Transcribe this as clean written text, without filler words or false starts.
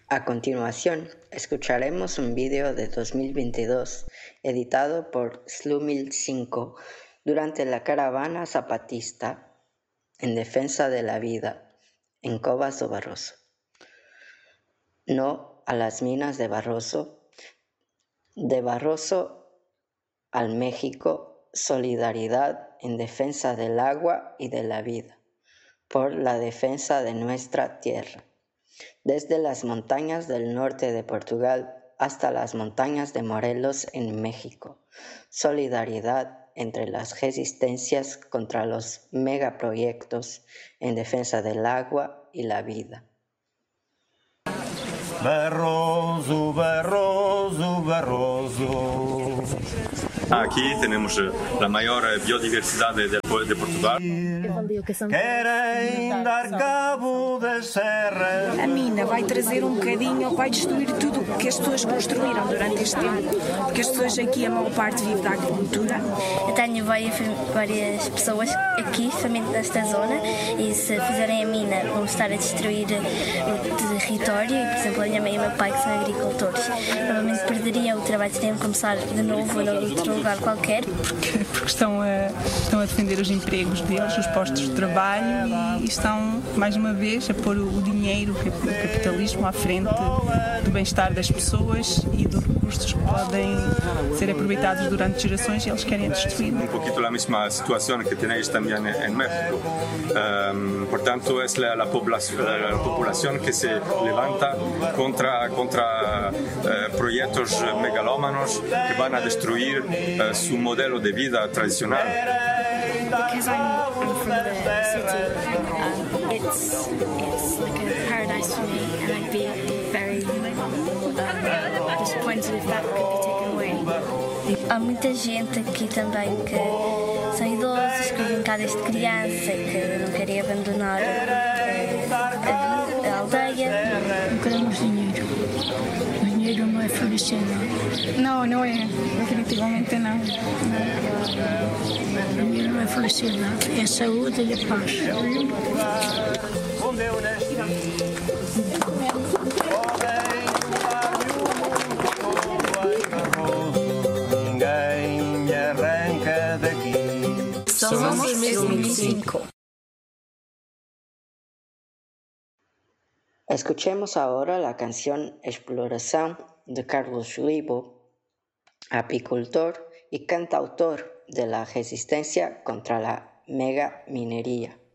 A continuación, escucharemos un vídeo de 2022 editado por Slumil 5 durante la caravana zapatista en defensa de la vida en Covas do Barroso. No a las minas de Barroso al México, solidaridad en defensa del agua y de la vida, por la defensa de nuestra tierra. Desde las montañas del norte de Portugal hasta las montañas de Morelos en México. Solidaridad entre las resistencias contra los megaproyectos en defensa del agua y la vida. Barroso, Barroso, Barroso. Aquí tenemos la mayor biodiversidad de Portugal. Querem dar cabo das serras. A mina vai trazer bocadinho, vai destruir tudo o que as pessoas construíram durante este tempo. Porque as pessoas aqui, a maior parte vive da agricultura. Eu tenho várias pessoas aqui, somente nesta zona, e se fizerem a mina vão estar a destruir o território. E, por exemplo, a minha mãe e o meu pai, que são agricultores, provavelmente perderiam o trabalho, teriam que começar de novo em outro lugar qualquer. Porque estão a defender os empregos deles, os postos de trabalho, e estão, mais uma vez, a pôr o dinheiro, o capitalismo à frente do bem-estar das pessoas e dos recursos que podem ser aproveitados durante gerações, e eles querem destruir. Un poquito la misma situación que tenéis también en México. Por tanto, es la población que se levanta contra proyectos megalómanos que van a destruir su modelo de vida tradicional. Because I'm from the city, it's like a paradise for me, and I'd be very disappointed if that could be taken away. Há muita gente aqui também que são idosos, que vivem cá desde criança e que não querem abandonar a aldeia. Não queremos dinheiro. O dinheiro não é felicidade. Não, não é. Definitivamente não. O dinheiro não é felicidade, é a saúde e a paz. Onde eu nasci, ninguém me arranca daqui. Somos 2005. Escuchemos ahora la canción Exploración de Carlos Libo, apicultor y cantautor de la resistencia contra la megaminería.